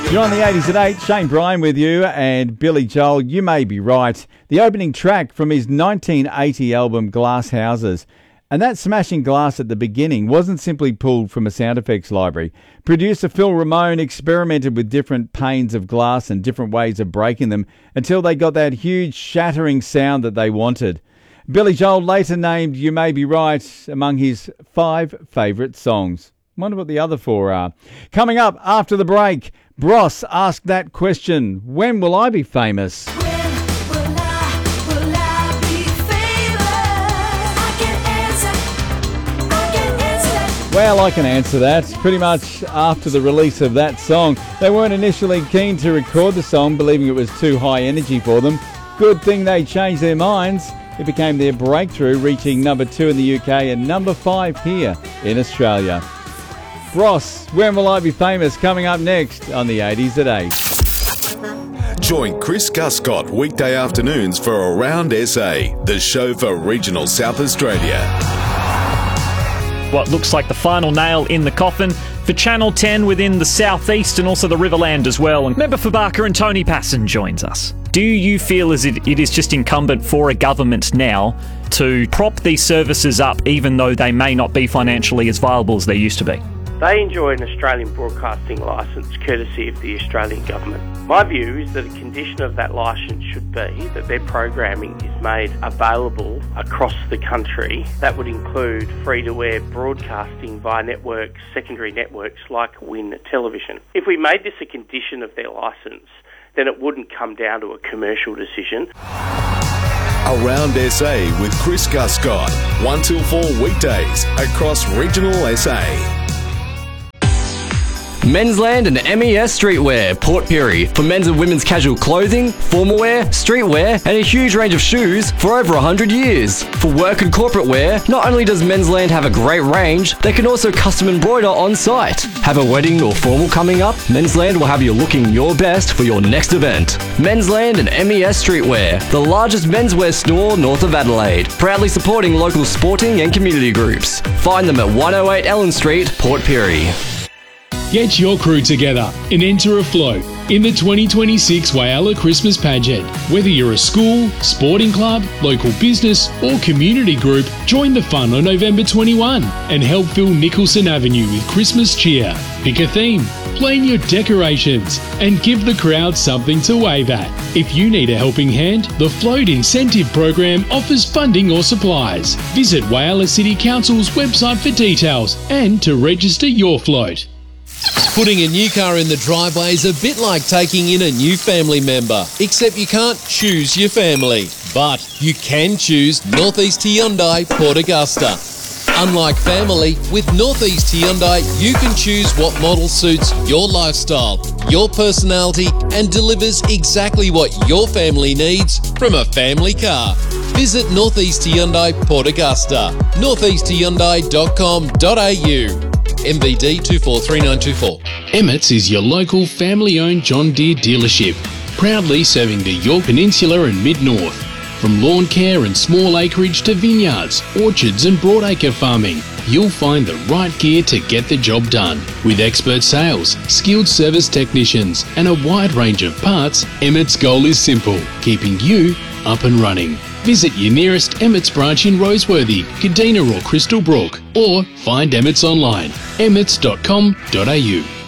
You're on the 80s at 8. Shane Bryan with you and Billy Joel, You May Be Right. The opening track from his 1980 album Glass Houses. And that smashing glass at the beginning wasn't simply pulled from a sound effects library. Producer Phil Ramone experimented with different panes of glass and different ways of breaking them until they got that huge shattering sound that they wanted. Billy Joel later named You May Be Right among his 5 favourite songs. Wonder what the other 4 are. Coming up after the break, Bros asked that question, when will I be famous? Will I be famous? I can answer that. Well, I can answer that. Pretty much after the release of that song. They weren't initially keen to record the song, believing it was too high energy for them. Good thing they changed their minds. It became their breakthrough, reaching number 2 in the UK and number 5 here in Australia. Bros, when will I be famous? Coming up next on the 80s at 8. Join Chris Guscott weekday afternoons for Around SA, the show for regional South Australia. What looks like the final nail in the coffin for Channel 10 within the southeast and also the Riverland as well. And member for Barker and Tony Passon joins us. Do you feel as it is just incumbent for a government now to prop these services up even though they may not be financially as viable as they used to be? They enjoy an Australian broadcasting licence courtesy of the Australian government. My view is that a condition of that licence should be that their programming is made available across the country. That would include free-to-air broadcasting via networks, secondary networks like WIN Television. If we made this a condition of their licence, then it wouldn't come down to a commercial decision. Around SA with Chris Guscott, 1 till 4 weekdays across regional SA. Mensland and MES Streetwear, Port Pirie, for men's and women's casual clothing, formal wear, streetwear, and a huge range of shoes for over 100 years. For work and corporate wear, not only does Mensland have a great range, they can also custom embroider on site. Have a wedding or formal coming up? Mensland will have you looking your best for your next event. Mensland and MES Streetwear, the largest menswear store north of Adelaide, proudly supporting local sporting and community groups. Find them at 108 Ellen Street, Port Pirie. Get your crew together and enter a float in the 2026 Whyalla Christmas Pageant. Whether you're a school, sporting club, local business or community group, join the fun on November 21 and help fill Nicholson Avenue with Christmas cheer. Pick a theme, plan your decorations and give the crowd something to wave at. If you need a helping hand, the Float Incentive Program offers funding or supplies. Visit Whyalla City Council's website for details and to register your float. Putting a new car in the driveway is a bit like taking in a new family member, except you can't choose your family. But you can choose Northeast Hyundai Port Augusta. Unlike family, with Northeast Hyundai, you can choose what model suits your lifestyle, your personality, and delivers exactly what your family needs from a family car. Visit Northeast Hyundai Port Augusta, northeasthyundai.com.au. MBD 243924. Emmett's is your local family-owned John Deere dealership, proudly serving the Yorke Peninsula and Mid-North. From lawn care and small acreage to vineyards, orchards and broadacre farming, you'll find the right gear to get the job done. With expert sales, skilled service technicians and a wide range of parts, Emmett's goal is simple, keeping you up and running. Visit your nearest Emmett's branch in Roseworthy, Kadina or Crystal Brook, or find Emmett's online, emmets.com.au.